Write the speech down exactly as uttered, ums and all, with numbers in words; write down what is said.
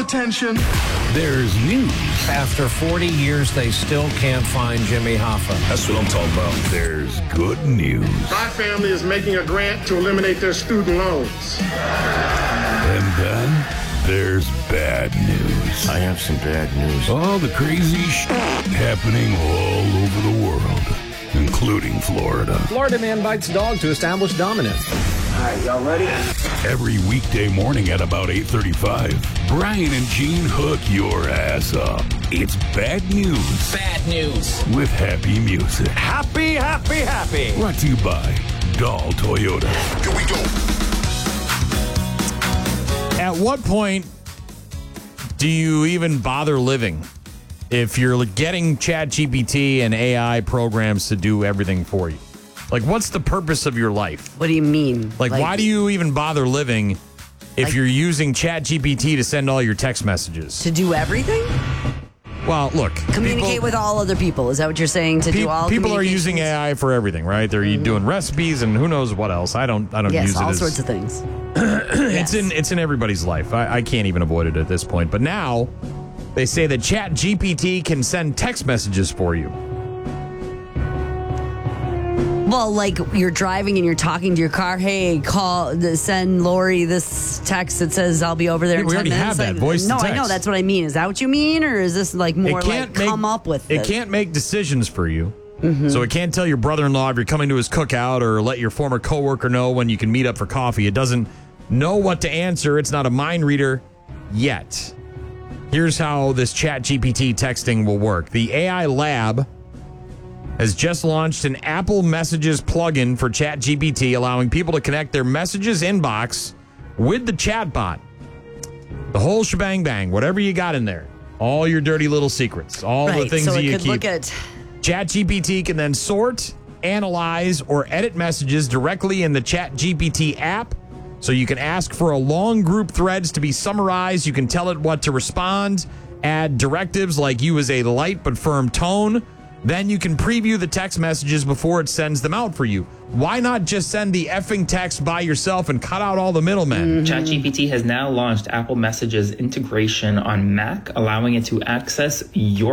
attention. There's news. After forty years, they still can't find Jimmy Hoffa. That's what I'm talking about. There's good news. My family is making a grant to eliminate their student loans. And then there's bad news. I have some bad news. All the crazy shit happening all over the world, including Florida. Florida man bites dog to establish dominance. All right, y'all ready? Every weekday morning at about eight thirty-five, Brian and Gene hook your ass up. It's bad news. Bad news. With happy music. Happy, happy, happy. Brought to you by Dahl Toyota. Here we go. At what point do you even bother living if you're getting ChatGPT and A I programs to do everything for you? Like, what's the purpose of your life? What do you mean? Like, Like- why do you even bother living if Like- you're using ChatGPT to send all your text messages? To do everything? Well, look. Communicate people- with all other people. Is that what you're saying? To Pe- do all people are communications? using A I for everything, right? They're Mm-hmm. doing recipes and who knows what else. I don't. I don't Yes, use it all as, sorts of things. It's in it's in everybody's life. I, I can't even avoid it at this point. But now they say that ChatGPT can send text messages for you. Well, like you're driving and you're talking to your car. Hey, call, send Lori this text that says I'll be over there Yeah, in we ten already minutes. have that, Like, voice to No, I text. know. That's what I mean. Is that what you mean, or is this like more it can't like make, come up with it? it? Can't make decisions for you. Mm-hmm. So it can't tell your brother-in-law if you're coming to his cookout or let your former coworker know when you can meet up for coffee. It doesn't know what to answer. It's not a mind reader yet. Here's how this ChatGPT texting will work. The A I Lab has just launched an Apple Messages plugin for ChatGPT, allowing people to connect their messages inbox with the chatbot. The whole shebang bang, whatever you got in there, all your dirty little secrets, all right. the things so that it you could keep. look at. ChatGPT can then sort, analyze, or edit messages directly in the ChatGPT app. So you can ask for a long group threads to be summarized. You can tell it what to respond, add directives like use a light but firm tone. Then you can preview the text messages before it sends them out for you. Why not just send the effing text by yourself and cut out all the middlemen? Mm-hmm. ChatGPT has now launched Apple Messages integration on Mac, allowing it to access your